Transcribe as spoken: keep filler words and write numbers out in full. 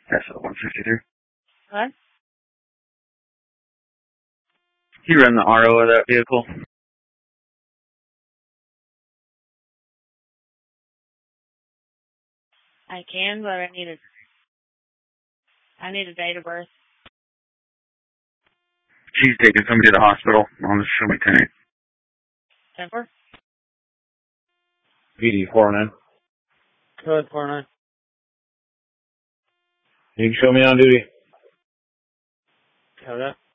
S L one sixty-three. What? You run the R O of that vehicle? I can, but I need a, I need a date of birth. She's taking somebody to the hospital on the show me tonight. ten four? V D four nine. Code four nine. You can show me on duty. Code up.